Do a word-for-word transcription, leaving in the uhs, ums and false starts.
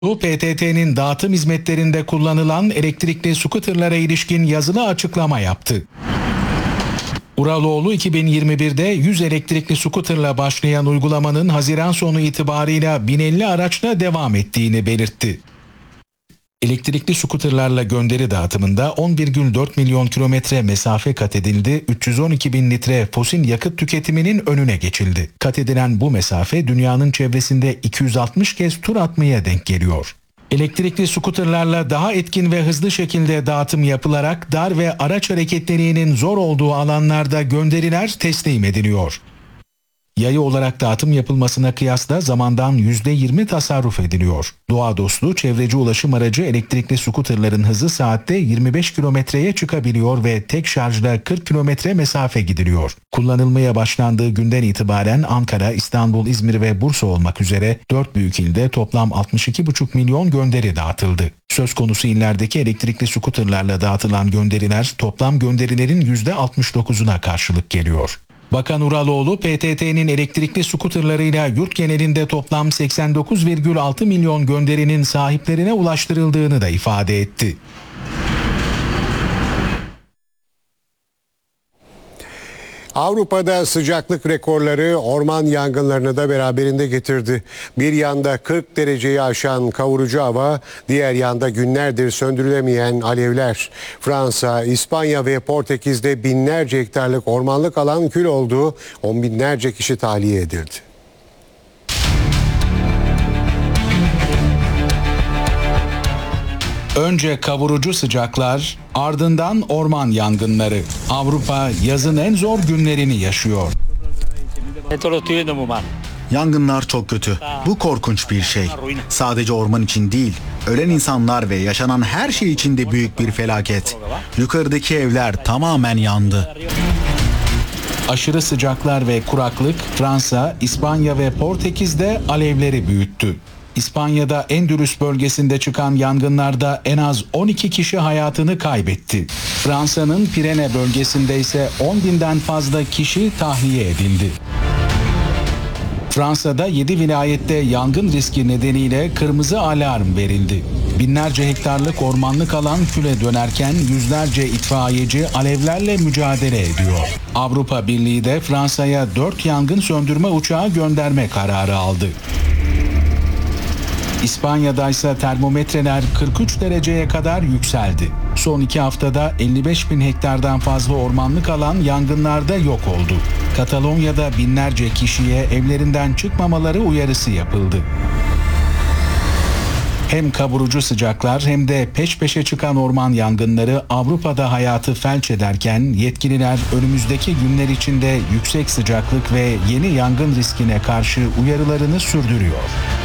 Bu P T T'nin dağıtım hizmetlerinde kullanılan elektrikli skuterlara ilişkin yazılı açıklama yaptı. Uraloğlu iki bin yirmi birde yüz elektrikli skuterla başlayan uygulamanın Haziran sonu itibarıyla bin elli araçla devam ettiğini belirtti. Elektrikli skuterlarla gönderi dağıtımında on virgül dört milyon kilometre mesafe kat edildi, üç yüz on iki bin litre fosil yakıt tüketiminin önüne geçildi. Kat edilen bu mesafe dünyanın çevresinde iki yüz altmış kez tur atmaya denk geliyor. Elektrikli skuterlarla daha etkin ve hızlı şekilde dağıtım yapılarak dar ve araç hareketliliğinin zor olduğu alanlarda gönderiler teslim ediliyor. Yayı olarak dağıtım yapılmasına kıyasla zamandan yüzde yirmi tasarruf ediliyor. Doğa dostu çevreci ulaşım aracı elektrikli skuterların hızı saatte yirmi beş kilometreye çıkabiliyor ve tek şarjla kırk kilometre mesafe gidiliyor. Kullanılmaya başlandığı günden itibaren Ankara, İstanbul, İzmir ve Bursa olmak üzere dört büyük ilde toplam altmış iki buçuk milyon gönderi dağıtıldı. Söz konusu illerdeki elektrikli skuterlarla dağıtılan gönderiler toplam gönderilerin yüzde altmış dokuzuna karşılık geliyor. Bakan Uraloğlu, P T T'nin elektrikli skuterlarıyla yurt genelinde toplam seksen dokuz virgül altı milyon gönderinin sahiplerine ulaştırıldığını da ifade etti. Avrupa'da sıcaklık rekorları orman yangınlarını da beraberinde getirdi. Bir yanda kırk dereceyi aşan kavurucu hava, diğer yanda günlerdir söndürülemeyen alevler. Fransa, İspanya ve Portekiz'de binlerce hektarlık ormanlık alan kül oldu, on binlerce kişi tahliye edildi. Önce kavurucu sıcaklar, ardından orman yangınları. Avrupa yazın en zor günlerini yaşıyor. Yangınlar çok kötü. Bu korkunç bir şey. Sadece orman için değil, ölen insanlar ve yaşanan her şey için de büyük bir felaket. Yukarıdaki evler tamamen yandı. Aşırı sıcaklar ve kuraklık Fransa, İspanya ve Portekiz'de alevleri büyüttü. İspanya'da Endülüs bölgesinde çıkan yangınlarda en az on iki kişi hayatını kaybetti. Fransa'nın Pirene bölgesinde ise on binden fazla kişi tahliye edildi. Fransa'da yedi vilayette yangın riski nedeniyle kırmızı alarm verildi. Binlerce hektarlık ormanlık alan küle dönerken yüzlerce itfaiyeci alevlerle mücadele ediyor. Avrupa Birliği de Fransa'ya dört yangın söndürme uçağı gönderme kararı aldı. İspanya'da ise termometreler kırk üç dereceye kadar yükseldi. Son iki haftada elli beş bin hektardan fazla ormanlık alan yangınlarda yok oldu. Katalonya'da binlerce kişiye evlerinden çıkmamaları uyarısı yapıldı. Hem kavurucu sıcaklar hem de peş peşe çıkan orman yangınları Avrupa'da hayatı felç ederken yetkililer önümüzdeki günler içinde yüksek sıcaklık ve yeni yangın riskine karşı uyarılarını sürdürüyor.